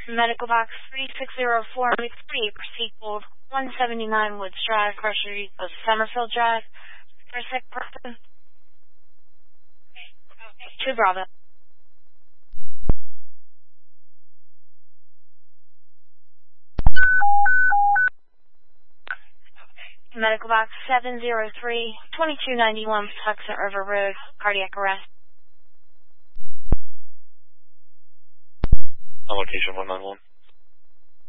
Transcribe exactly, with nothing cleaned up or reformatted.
Medical box three six zero four three, proceed hold one seventy-nine Woods Drive, pressure of Summerfield Drive. For a sick person. Two Bravo. Medical box seven zero three, twenty-two ninety-one Patuxent River Road, cardiac arrest. On location one nine one.